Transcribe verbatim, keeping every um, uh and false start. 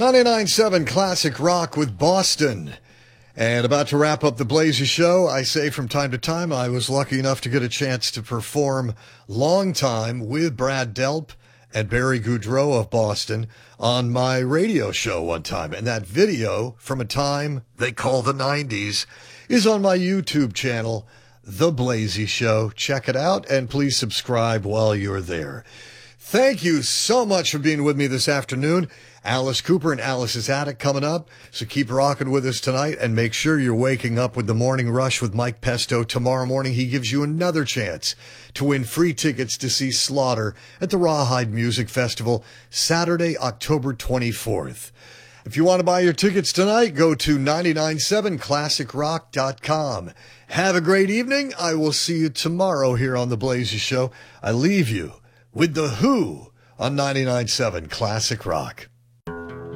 ninety-nine point seven Classic Rock with Boston. And about to wrap up the Blazy Show, I say from time to time I was lucky enough to get a chance to perform Long Time with Brad Delp and Barry Goudreau of Boston on my radio show one time. And that video from a time they call the nineties is on my YouTube channel, The Blazy Show. Check it out and please subscribe while you're there. Thank you so much for being with me this afternoon. Alice Cooper and Alice's Attic coming up, so keep rocking with us tonight and make sure you're waking up with the Morning Rush with Mike Pesto. Tomorrow morning, he gives you another chance to win free tickets to see Slaughter at the Rawhide Music Festival, Saturday, October twenty-fourth. If you want to buy your tickets tonight, go to nine nine seven classic rock dot com. Have a great evening. I will see you tomorrow here on The Blazy Show. I leave you with The Who on ninety-nine point seven Classic Rock.